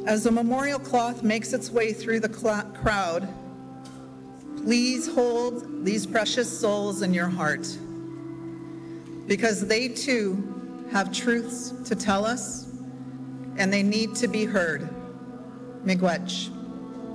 As the memorial cloth makes its way through the crowd, please hold these precious souls in your heart, because they too have truths to tell us, and they need to be heard. Miigwech.